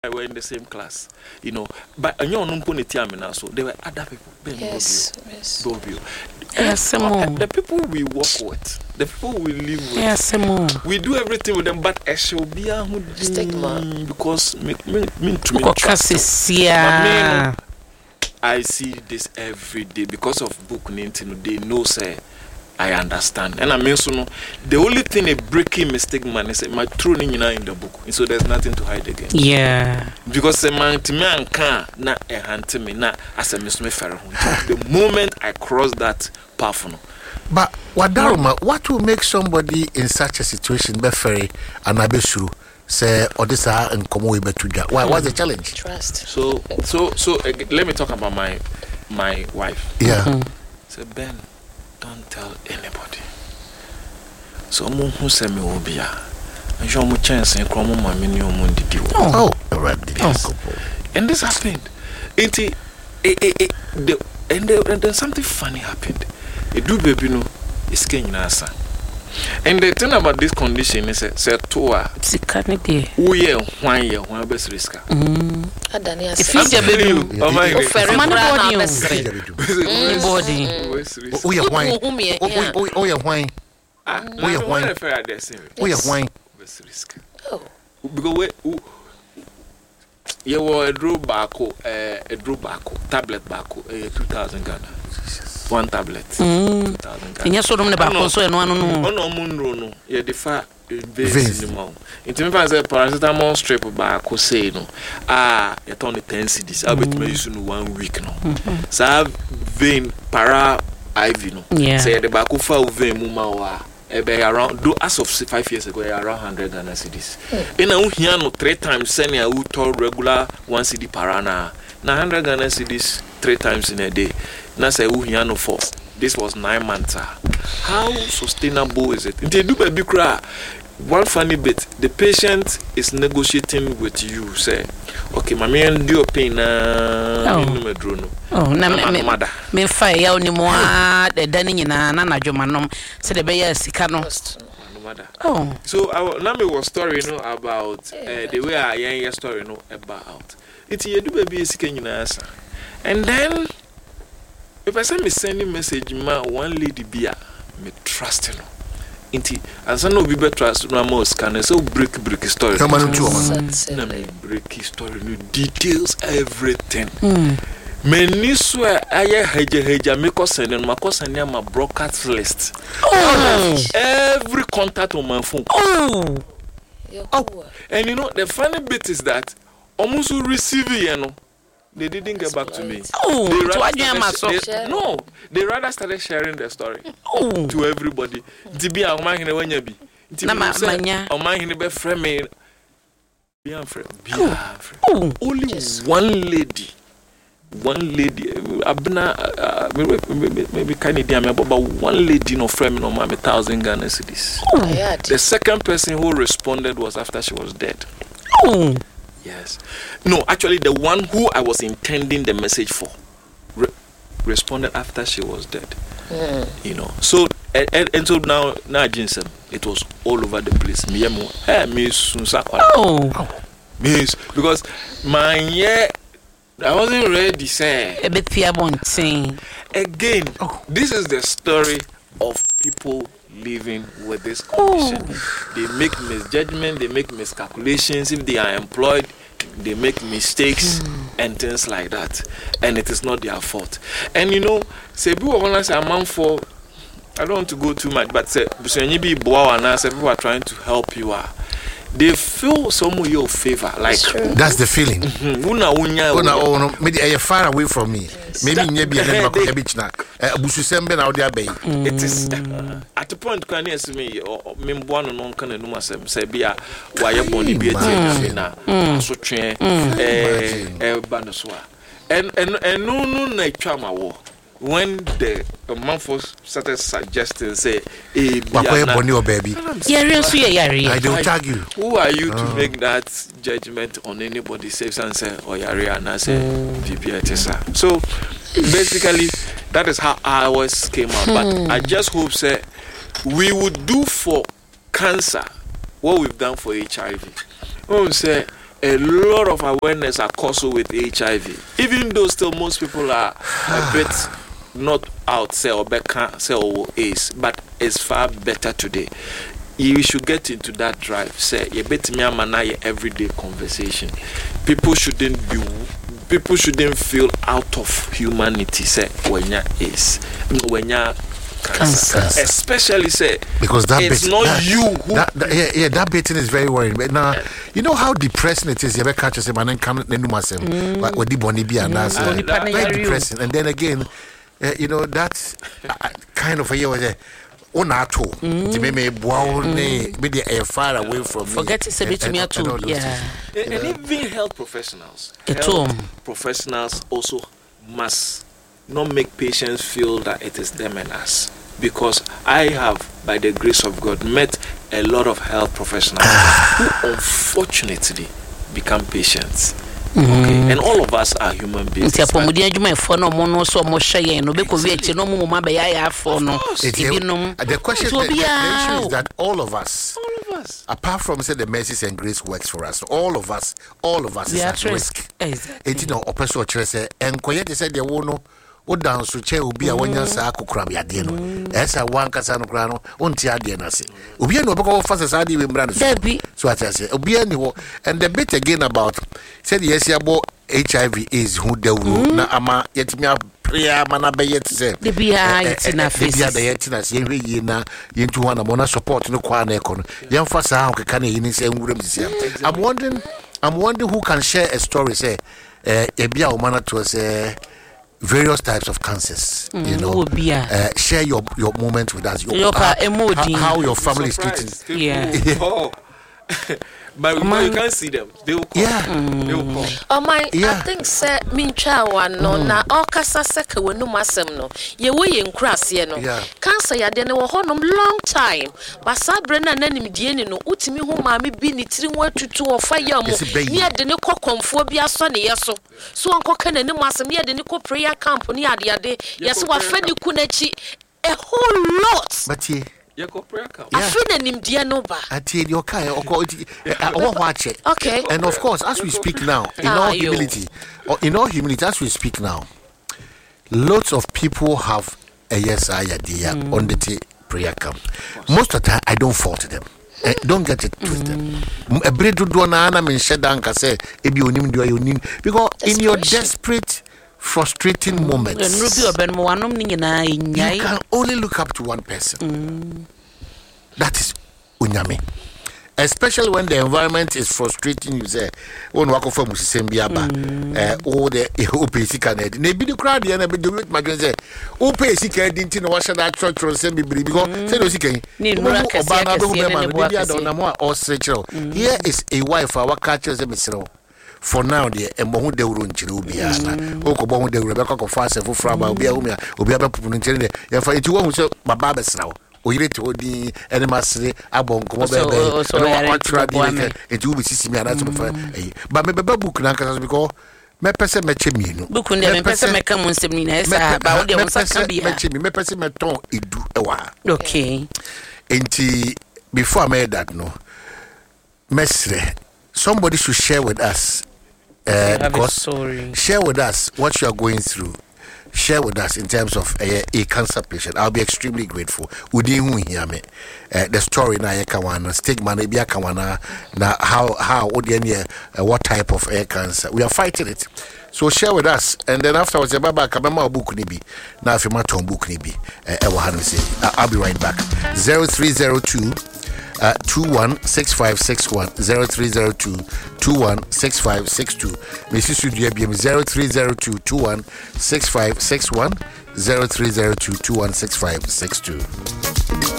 I were in the same class, you know. But so there were other people. Yes. Yes, the people we work with, the people we live with. Yes, we do everything with them, but I shall be a stigma because me I see this every day because of book Nintendo. They know say I understand, and I mean so no. The only thing a breaking mistake man is my true name in the book, and so there's nothing to hide again. Yeah, because the man to me and can na a hand to me na as a Miss Mefero. The moment I cross that path, no. But what will make somebody in such a situation be ferry and abesuru say odisa and come away betuja? What's the challenge? Trust. So let me talk about my wife. Yeah. So Ben, don't tell anybody. So who send me obia. And show me chance and come on my menu mundi. Oh, right. Yes. And this happened. And then something funny happened. A do baby no is king nasa. And the thing about this condition is say toa. Oh yeah, 1 year, 1 best risk. If you just baby, you were a draw backo, tablet backo, 2,000 Ghana. 1 tablet. 2,000 Ghana. And you saw them about so and one no. You defer veins in the mouth. In terms of paracetamol strip backo, say no. You turn the 10 CDs. I'll bet me soon 1 week no. So I have vein para IV no. Say the backo for vein mumawa. Around do as of 5 years ago, around 100 Ghana cedis. In a here no 3 times send a regular 1 CD parana. Na 100 Ghana cedis 3 times in a day. Na say no 4. This was 9 months. How sustainable is it? They do baby cry. One funny bit, the patient is negotiating with you, say, okay, my man do your pain me fire only more the dining in Nana Jomanom, said the Bayer Sicano. Oh, so our Nami was story about the way I young story about it's you do baby sick in answer. And then if I send me sending message, one lady beer, me trust Inti, as I know, we better trust no more scanner. So break story. Come on, break story, no details, everything. Many swear I heja make us send and my cousin near my broadcast list. Every contact on my phone. And you know the funny bit is that almost receive it, they didn't get back to me. They rather started sharing their story to everybody. Only one lady, maybe Canadian, but one lady no frame no 1,000 Ghana cedis. The second person who responded was after she was dead. Yes. No, actually, the one who I was intending the message for responded after she was dead. You know. So and so now Jinsem, it was all over the place. Because my I wasn't ready say. Again, this is the story of people living with this condition. They make misjudgment, they make miscalculations. If they are employed, they make mistakes and things like that. And it is not their fault. And you know, say people want to say a man for I don't want to go too much, but say people are trying to help you. They feel some way of favor, like that's the feeling. Maybe are far away from me. Maybe maybe it is at the point can you see me or membuano non can no masem say bia why boni be na so twen banoswa and no na twama wo. When the Manfos started suggesting, say, baby. I don't tag you. Who are you to make that judgment on anybody? Safe and say, or Yari and I say, VPTSA. So basically, that is how ours came out. But I just hope, say, we would do for cancer what we've done for HIV. Oh, say, a lot of awareness are also with HIV. Even though still most people are a bit not out say or back say or AIDS, but it's far better today. You should get into that drive. Say you bet me a manaya everyday conversation. People shouldn't feel out of humanity. Say when you is when you cancer, especially say because that it's bit, not that, you who that bit is very worrying. But now you know how depressing it is. You ever catch us a man and come very depressing. And then again, you know that's kind of a year was Onato, maybe far away from me. Forget to say it to me too. Yeah, and even health professionals. Professionals also must not make patients feel that it is them and us, because I have, by the grace of God, met a lot of health professionals who unfortunately become patients. Okay, and all of us are human beings. The question, the issue is that all of us, apart from say the mercies and grace works for us, all of us is at risk. It's no oppressor say and quiet said the one o down so che obi a wonya sa akokra be ade no esa wan kasa no kra no onti ade na se obi no beko fa sa ade we mra no so atase obi ani wo. And the bit again about said yes about HIV is who the na ama yetimi prayer mana be yet say the bia itina face the yetina se ye na yentu wana mona support no kwa na ekono yemfa sa ha okeka na yin se nwuram sisia. I'm wondering who can share a story say ebia o mana to say various types of cancers, you know. Share your moment with us. How your family is treating. Yeah. Oh. But you can't see them. They will call. Yeah. They will call. Oh my, I think say mincha one no na okasa seka we no masem no. Ye we nkras ye no. Cancer ya de ne wo honom long time. But sabre na nanim die ni no utimi ho maame bi ni tiri ho atutu o fa ya mo. Ni ade ne kokomfo bi aso ne yeso. So onko ka nanim asem ye de ne ko prayer camp ni ade yeso wa fa ni ku na chi a whole lot. But ye I feel an Indiano bar. Okay. And of course, as we speak now, in all humility, as we speak now, lots of people have a yes idea on the prayer camp. Most of the time, I don't fault them. Don't get it twisted. A bread do na ana men shedanka say ebi onim do onim because in your desperate, frustrating moments, you can only look up to one person. That is unyame. Especially when the environment is frustrating, you say, "Oh, no, I come from Musimbiaba. Oh, the OPC can edit. Maybe the crowd, and I be doing my say, OPC can didn't know what should that church or send me because say no, she can. Here is a wife. Our catchers a misro. For now, the Mohu de Urunchirubiana, Okobo de Rebecca of Fast for Fraba, Obiamia, Obiaba Punchine, and for it to one so Babas now. We read to the animals, Abon, Comobe, it will be system. But maybe book Nankas because my person met me. Book on the person make come on seminars about the person met ton it do a while. Okay. And before I made that, no, Mestre, somebody should share with us. Because share with us what you are going through. Share with us in terms of a cancer patient. I'll be extremely grateful. Udin hear me. The story na yekawana stigma na bia kawana na how what type of cancer. We are fighting it. So share with us, and then afterwards, Baba Kabama book nibi. Now if you want to book nibi, I'll be right back. 0302 216561 0302 216562. Mrs. Sudia BM 0302 216561 0302 216562.